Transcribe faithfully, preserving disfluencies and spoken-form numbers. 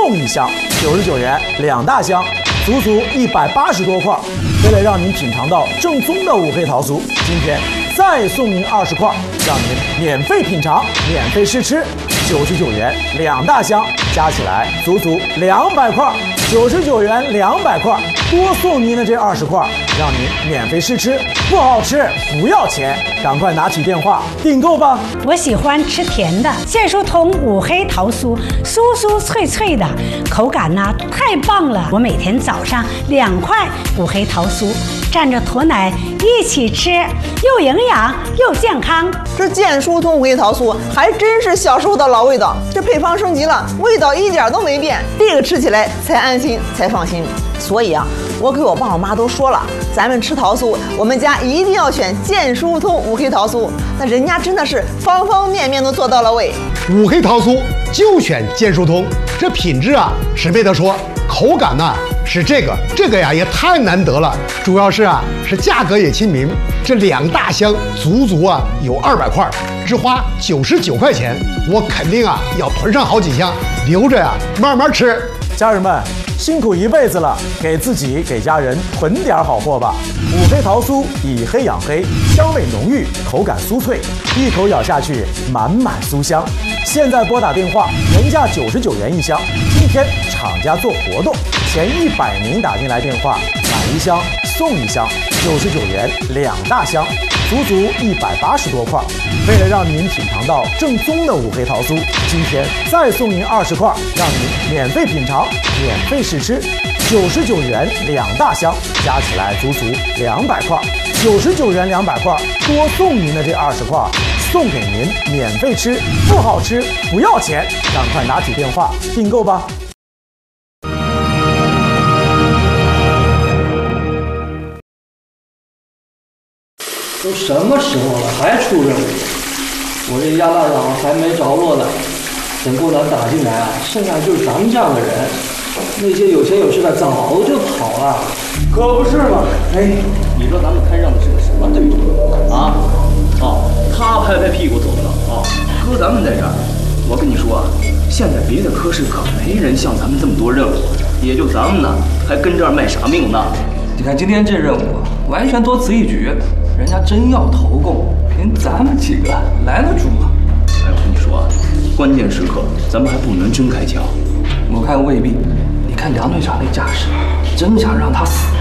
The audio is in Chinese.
送一箱，九十九元两大箱，足足一百八十多块。为了让您品尝到正宗的五黑桃酥，今天再送您二十块，让您免费品尝、免费试吃。九十九元两大箱，加起来足足两百块。九十九元两百块，多送您的这二十块，让您免费试吃，不好吃不要钱，赶快拿起电话订购吧。 我喜欢吃甜的，健舒通五黑桃酥，酥酥脆脆的，口感呢太棒了。我每天早上两块五黑桃酥，蘸着驼奶一起吃，又营养又健康。 这健舒通五黑桃酥还真是小时候的老味道，这配方升级了，味道一点都没变，这个吃起来才安心才放心。所以啊，我给我爸我妈都说了，咱们吃桃酥，我们家一定要选健舒通五黑桃酥。那人家真的是方方面面都做到了位。 五黑桃酥就选健舒通，这品质啊是没得说，口感呢、啊、是这个这个呀也太难得了，主要是啊是价格也亲民，这两大箱足足啊有二百块，只花九十九块钱，我肯定啊要囤上好几箱，留着呀、啊、慢慢吃。 家人们，辛苦一辈子了，给自己给家人囤点好货吧。五黑桃酥以黑养黑，香味浓郁，口感酥脆，一口咬下去满满酥香。现在拨打电话，原价九十九元一箱，今天厂家做活动，前一百名打进来电话买一箱送一箱，九十九元两大箱，足足一百八十多块。为了让您品尝到正宗的五黑桃酥，今天再送您二十块，让您免费品尝、免费试吃。九十九元两大箱，加起来足足两百块。九十九元两百块，多送您的这二十块，送给您免费吃，不好吃不要钱，赶快拿起电话订购吧。 都什么时候了还出任务？我这鸭大党还没着落呢，等共产党打进来啊，剩下就是咱们这样的人，那些有钱有势的早就跑了。可不是嘛？哎，你说咱们摊上的是个什么队伍啊？哦，他拍拍屁股走了啊，搁咱们在这儿。我跟你说啊，现在别的科室可没人像咱们这么多任务，也就咱们呢，还跟这儿卖啥命呢？你看今天这任务啊，完全多此一举。人家真要投共，凭咱们几个来得住吗？哎，我跟你说啊，关键时刻咱们还不能真开枪。我看未必。你看梁队长那架势，真想让他死